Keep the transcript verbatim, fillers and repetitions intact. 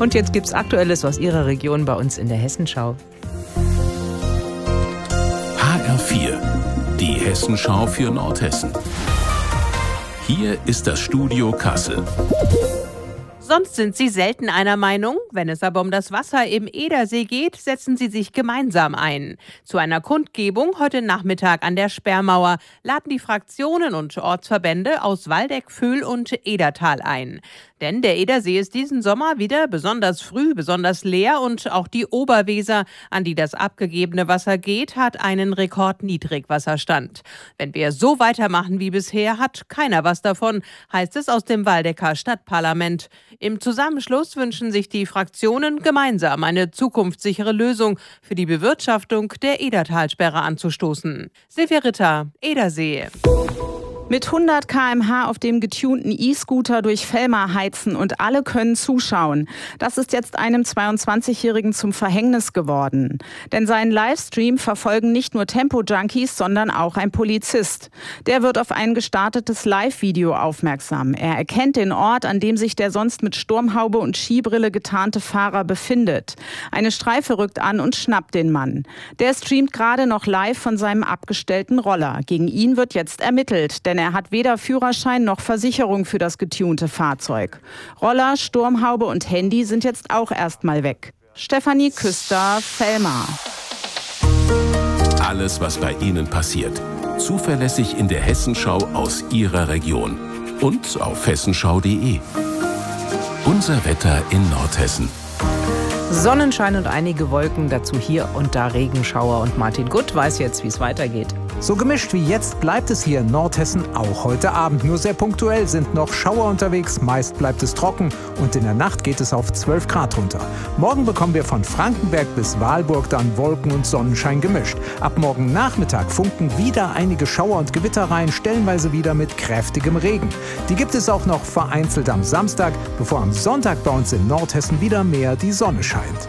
Und jetzt gibt's Aktuelles aus Ihrer Region bei uns in der Hessenschau. H R vier, die Hessenschau für Nordhessen. Hier ist das Studio Kassel. Sonst sind sie selten einer Meinung. Wenn es aber um das Wasser im Edersee geht, setzen sie sich gemeinsam ein. Zu einer Kundgebung heute Nachmittag an der Sperrmauer laden die Fraktionen und Ortsverbände aus Waldeck, Vöhl und Edertal ein. Denn der Edersee ist diesen Sommer wieder besonders früh, besonders leer und auch die Oberweser, an die das abgegebene Wasser geht, hat einen Rekordniedrigwasserstand. Wenn wir so weitermachen wie bisher, hat keiner was davon, heißt es aus dem Waldecker Stadtparlament. Im Zusammenschluss wünschen sich die Fraktionen gemeinsam eine zukunftssichere Lösung für die Bewirtschaftung der Edertalsperre anzustoßen. Silvia Ritter, Edersee. Mit hundert Kilometer pro Stunde auf dem getunten E-Scooter durch Velmar heizen und alle können zuschauen. Das ist jetzt einem zweiundzwanzigjährigen zum Verhängnis geworden. Denn seinen Livestream verfolgen nicht nur Tempo-Junkies, sondern auch ein Polizist. Der wird auf ein gestartetes Live-Video aufmerksam. Er erkennt den Ort, an dem sich der sonst mit Sturmhaube und Skibrille getarnte Fahrer befindet. Eine Streife rückt an und schnappt den Mann. Der streamt gerade noch live von seinem abgestellten Roller. Gegen ihn wird jetzt ermittelt, denn er hat weder Führerschein noch Versicherung für das getunte Fahrzeug. Roller, Sturmhaube und Handy sind jetzt auch erstmal weg. Stefanie Küster, Velmar. Alles, was bei Ihnen passiert. Zuverlässig in der Hessenschau aus Ihrer Region. Und auf hessenschau punkt de. Unser Wetter in Nordhessen. Sonnenschein und einige Wolken, dazu hier und da Regenschauer. Und Martin Gutt weiß jetzt, wie es weitergeht. So gemischt wie jetzt bleibt es hier in Nordhessen auch heute Abend. Nur sehr punktuell sind noch Schauer unterwegs, meist bleibt es trocken und in der Nacht geht es auf zwölf Grad runter. Morgen bekommen wir von Frankenberg bis Wahlburg dann Wolken und Sonnenschein gemischt. Ab morgen Nachmittag funken wieder einige Schauer und Gewitter rein, stellenweise wieder mit kräftigem Regen. Die gibt es auch noch vereinzelt am Samstag, bevor am Sonntag bei uns in Nordhessen wieder mehr die Sonne scheint.